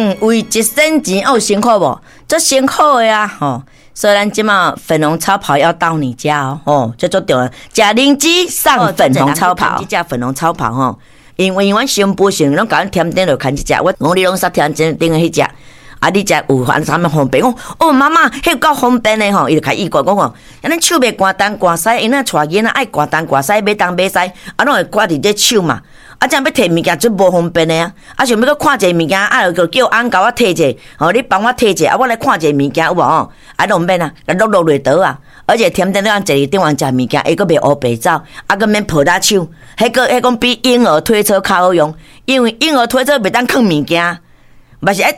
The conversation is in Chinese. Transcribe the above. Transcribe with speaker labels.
Speaker 1: 为一省钱哦，辛苦无？这辛苦的啊，吼！所以咱即马粉红超跑要到你家哦，这做对了。吃灵芝上粉红超跑，这只粉红超跑吼，因为阮新妇先拢甲阮添顶落看一只，我你拢煞添顶的迄只。啊！你才有反啥物方便？哦，妈妈，迄够方便的吼！伊就开意讲吼，咱手袂寒东寒西，因那带囡仔爱寒东寒西，买东买西，啊，拢会挂伫这手嘛。啊，这样要摕物件就无方便的啊！啊，想要搁看一个物件，啊，就叫翁甲我摕者，哦，你帮我摕者，啊，我来看一个物件有无吼？啊，拢免啊，落落倒啊！而且甜甜咱坐伫顶上食物件，伊搁袂乌白走，啊，搁免抱大手，迄讲比婴儿推车较好用，因为婴儿推车袂当放物件。嘛是爱